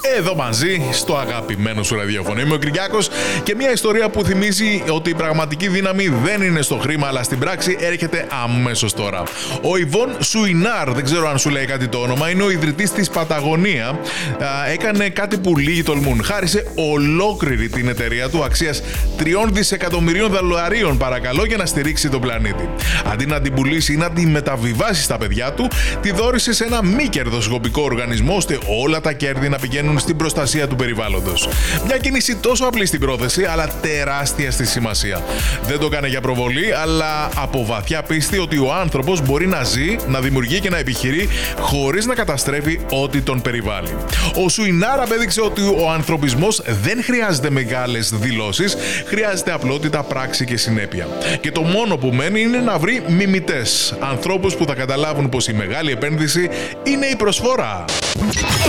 Εδώ μαζί στο αγαπημένο σου ραδιόφωνο. Είμαι ο Κυριάκος και μια ιστορία που θυμίζει ότι η πραγματική δύναμη δεν είναι στο χρήμα, αλλά στην πράξη έρχεται αμέσως τώρα. Ο Ιβόν Σουινάρ, δεν ξέρω αν σου λέει κάτι το όνομα, είναι ο ιδρυτής της Παταγωνία. Έκανε κάτι που λίγοι τολμούν. Χάρισε ολόκληρη την εταιρεία του αξίας 3 δισεκατομμυρίων δολαρίων, παρακαλώ, για να στηρίξει τον πλανήτη. Αντί να την πουλήσει ή να την μεταβιβάσει στα παιδιά του, τη δώρισε σε ένα μη κερδοσκοπικό οργανισμό, ώστε όλα τα κέρδη να πηγαίνουν στην προστασία του περιβάλλοντος. Μια κίνηση τόσο απλή στην πρόθεση, αλλά τεράστια στη σημασία. Δεν το έκανε για προβολή, αλλά από βαθιά πίστη ότι ο άνθρωπος μπορεί να ζει, να δημιουργεί και να επιχειρεί χωρίς να καταστρέφει ό,τι τον περιβάλλει. Ο Σουινάρ απέδειξε ότι ο ανθρωπισμός δεν χρειάζεται μεγάλες δηλώσεις, χρειάζεται απλότητα, πράξη και συνέπεια. Και το μόνο που μένει είναι να βρει μιμητές, ανθρώπους που θα καταλάβουν πως η μεγάλη επένδυση είναι η προσφορά.